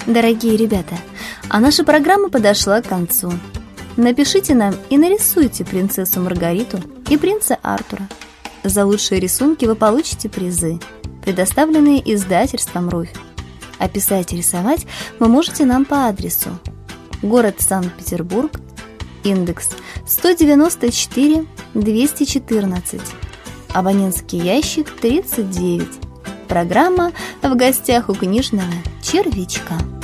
Дорогие ребята, а наша программа подошла к концу. Напишите нам и нарисуйте принцессу Маргариту и принца Артура. За лучшие рисунки вы получите призы, предоставленные издательством «Руфь». Описать и рисовать вы можете нам по адресу: город Санкт-Петербург, индекс 194 214, абонентский ящик 39. Программа «В гостях у книжного червячка».